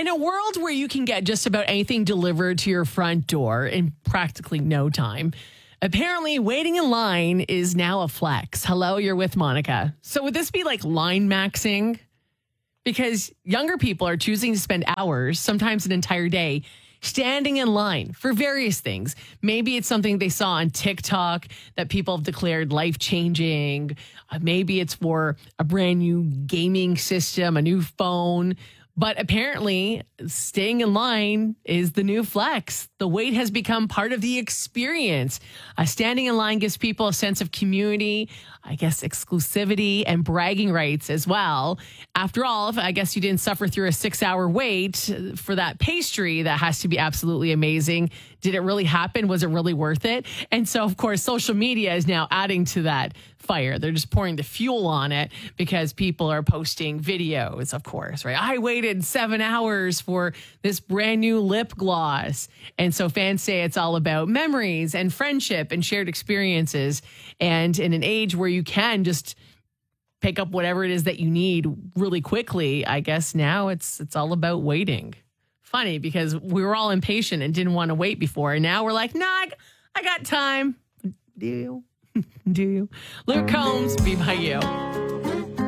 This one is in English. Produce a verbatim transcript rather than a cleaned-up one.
In a world where you can get just about anything delivered to your front door in practically no time, apparently waiting in line is now a flex. Hello, you're with Monica. So would this be like line maxing? Because younger people are choosing to spend hours, sometimes an entire day, standing in line for various things. Maybe it's something they saw on TikTok that people have declared life-changing. Uh, maybe it's for a brand new gaming system, a new phone. But apparently, staying in line is the new flex. The wait has become part of the experience. Uh, standing in line gives people a sense of community, I guess exclusivity, and bragging rights as well. After all, if I guess you didn't suffer through a six-hour wait for that pastry that has to be absolutely amazing. Did it really happen? Was it really worth it? And so, of course, social media is now adding to that fire. They're just pouring the fuel on it because people are posting videos, of course, right? I waited seven hours for this brand new lip gloss. And so fans say it's all about memories and friendship and shared experiences. And in an age where you can just pick up whatever it is that you need really quickly, I guess now it's it's all about waiting. Funny because we were all impatient and didn't want to wait before. And now we're like, nah, I, I got time. Do you? Do you? Luke Combs, Be By You.